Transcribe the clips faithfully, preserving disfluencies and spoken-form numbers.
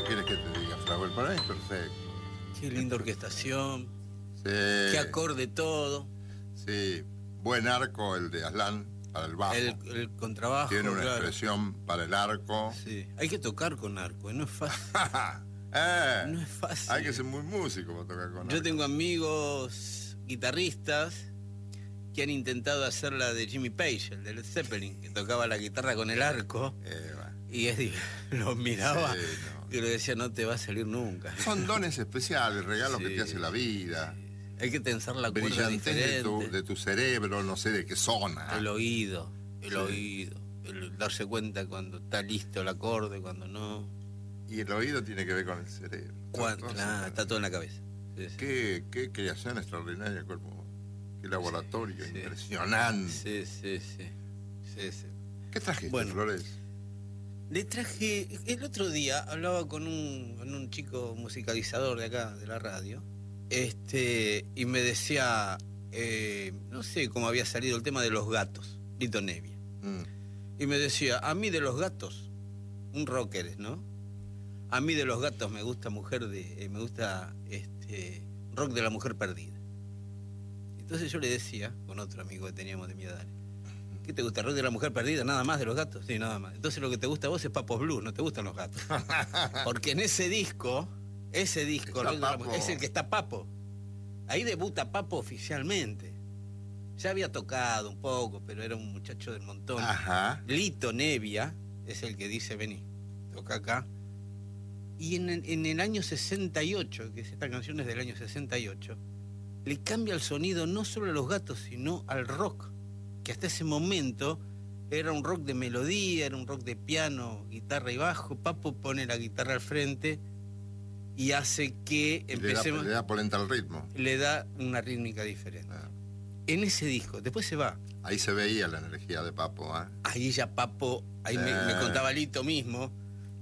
quieres que te diga, Flauel? Para mí es perfecto. Qué linda orquestación. Sí. Qué acorde todo. Sí. Buen arco el de Aslan para el bajo. El, el contrabajo. Tiene una claro. expresión para el arco. Sí. Hay que tocar con arco, no es fácil. eh, No es fácil. Hay que ser muy músico para tocar con arco. Yo tengo amigos guitarristas que han intentado hacer la de Jimmy Page, el de Led Zeppelin, que tocaba la guitarra con el arco. Eh, bueno. Y es, los miraba Sí, no. y le decía, no te va a salir nunca. Son dones especiales, regalos Sí, que te hace la vida. sí. Hay que tensar la cuerda Brillantez de diferente. tu, de tu cerebro, no sé de qué zona. El oído, el Sí. oído. El darse cuenta cuando está listo el acorde, cuando no. Y el oído tiene que ver con el cerebro. Cuando, Todo nah, eso. está todo en la cabeza. Sí, sí. Qué, qué creación extraordinaria el cuerpo. Qué laboratorio Sí, sí. impresionante. Sí, sí, sí. sí, sí. ¿Qué trajiste, Bueno. Flores? Le traje, el otro día hablaba con un, con un chico musicalizador de acá, de la radio, este, y me decía, eh, no sé cómo había salido el tema de los gatos, Lito Nevia. Mm. Y me decía, a mí de los gatos, un rocker, ¿no? A mí de los gatos me gusta mujer de, eh, me gusta este rock de la mujer perdida. Entonces yo le decía, con otro amigo que teníamos de mi edad, ¿qué te gusta? ¿Rock de la mujer perdida? ¿Nada más de los gatos? Sí, nada más. Entonces lo que te gusta a vos es Papos Blues, no te gustan los gatos. Porque en ese disco, ese disco, Está Rock de la Papo. Mujer, es el que está Papo. Ahí debuta Papo oficialmente. Ya había tocado un poco, pero era un muchacho del montón. Ajá. Lito Nevia es el que dice, vení, toca acá. Y en el, en el año sesenta y ocho, que esta canción es del año sesenta y ocho, le cambia el sonido no solo a los gatos, sino al rock, que hasta ese momento era un rock de melodía, era un rock de piano, guitarra y bajo. Papo pone la guitarra al frente y hace que Y le da, empecemos... le da polenta al ritmo. le da una rítmica diferente. Ah. En ese disco, después se va. Ahí se veía la energía de Papo, ¿eh? Ahí ya Papo, ahí me, Eh. me contaba Lito mismo,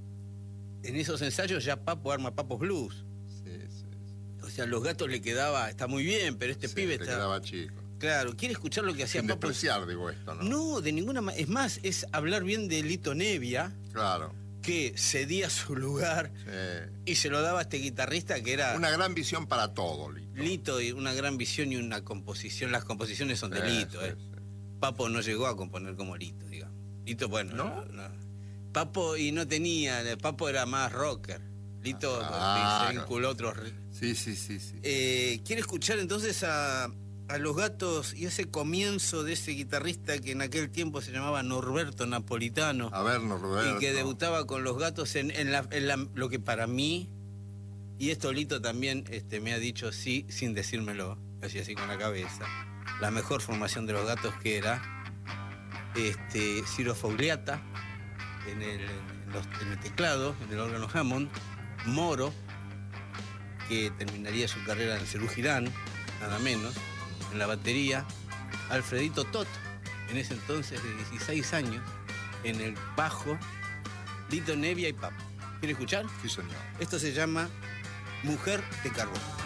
en esos ensayos ya Papo arma Papos Blues. Sí, sí. O sea, los gatos le quedaba, está muy bien, pero este Sí, pibe le está... quedaba chico. Claro, quiere escuchar lo que hacía Sin Papo. despreciar, digo esto, ¿no? No, de ninguna manera. Es más, es hablar bien de Lito Nevia, Claro. que cedía su lugar Sí. y se lo daba a este guitarrista que era... Una gran visión para todo, Lito. Lito, y una gran visión y una composición. Las composiciones son de Sí, Lito, sí, eh. sí. Papo no llegó a componer como Lito, digamos. Lito, bueno, ¿No? no, no. Papo, y no tenía, Papo era más rocker. Lito Ah, se vinculó a otros. ri- Sí, sí, sí, sí. Eh, ¿Quiere escuchar entonces a, a Los Gatos y ese comienzo de ese guitarrista que en aquel tiempo se llamaba Norberto Napolitano? A vernos, Roberto. Y que debutaba con Los Gatos en, en, la, en la- lo que para mí, y esto Lito también este, me ha dicho sí, sin decírmelo, así así con la cabeza, la mejor formación de Los Gatos, que era este, Ciro Fogliata en el, en, los- en el teclado, en el órgano Hammond, Moro, que terminaría su carrera en el Cerú Girán, nada menos, en la batería, Alfredito Tot, en ese entonces de dieciséis años, en el bajo, Lito Nevia y Papo. ¿Quiere escuchar? Sí, señor. Esto se llama Mujer de Carbón.